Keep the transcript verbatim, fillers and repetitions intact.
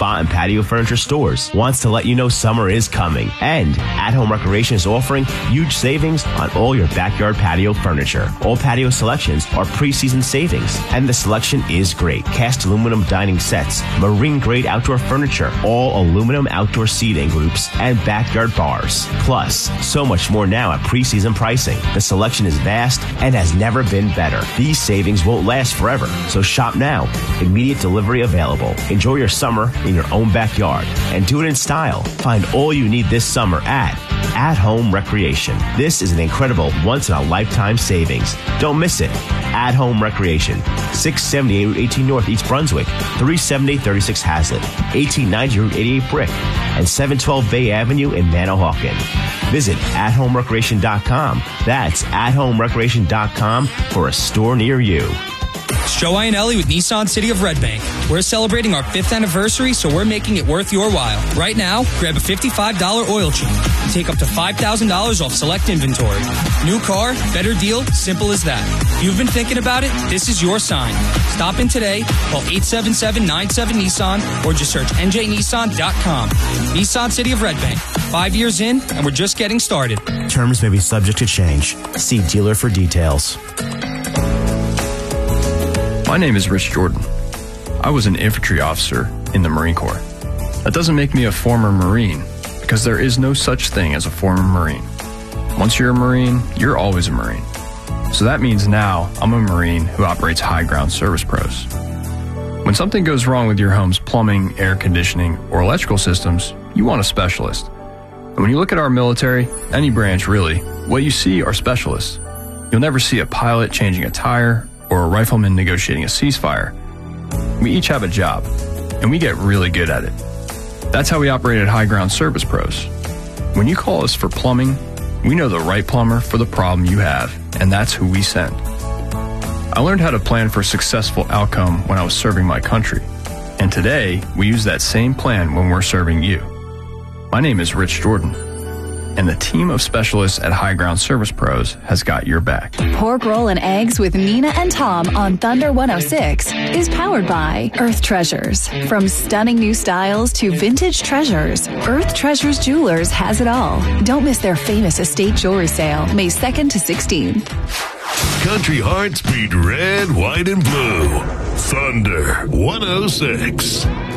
spa and patio furniture stores wants to let you know summer is coming. And At Home Recreation is offering huge savings on all your backyard patio furniture. All patio selections are pre-season savings, and the selection is great. Cast aluminum dining sets, marine-grade outdoor furniture, all aluminum outdoor seating groups, and backyard bars. Plus, so much more now at pre-season pricing. The selection is vast and has never been better. These savings won't last forever, so shop now. Immediate delivery available. Enjoy your summer in your own backyard and do it in style. Find all you need this summer at At Home Recreation. This is an incredible once-in-a-lifetime savings. Don't miss it. At Home Recreation, six seventy-eight Route eighteen North, East Brunswick, three seventy-eight thirty-six Hazlet, eighteen ninety Route eighty-eight Brick, and seven twelve Bay Avenue in Manahawkin. Visit at home recreation dot com. That's at home recreation dot com for a store near you. It's Joe Iannelli with Nissan City of Red Bank. We're celebrating our fifth anniversary, so we're making it worth your while. Right now, grab a fifty-five dollars oil change and take up to five thousand dollars off select inventory. New car, better deal, simple as that. If you've been thinking about it, this is your sign. Stop in today, call eight seven seven, nine seven, Nissan, or just search N J Nissan dot com. Nissan City of Red Bank. Five years in, and we're just getting started. Terms may be subject to change. See dealer for details. My name is Rich Jordan. I was an infantry officer in the Marine Corps. That doesn't make me a former Marine, because there is no such thing as a former Marine. Once you're a Marine, you're always a Marine. So that means now I'm a Marine who operates High Ground Service Pros. When something goes wrong with your home's plumbing, air conditioning, or electrical systems, you want a specialist. And when you look at our military, any branch really, what you see are specialists. You'll never see a pilot changing a tire or a rifleman negotiating a ceasefire. We each have a job, and we get really good at it. That's how we operate at High Ground Service Pros. When you call us for plumbing, we know the right plumber for the problem you have, and that's who we send. I learned how to plan for a successful outcome when I was serving my country, and today we use that same plan when we're serving you. My name is Rich Jordan, and the team of specialists at High Ground Service Pros has got your back. Pork Roll and Eggs with Nina and Tom on Thunder one oh six is powered by Earth Treasures. From stunning new styles to vintage treasures, Earth Treasures Jewelers has it all. Don't miss their famous estate jewelry sale, May second to sixteenth. Country hearts beat red, white, and blue. Thunder one oh six.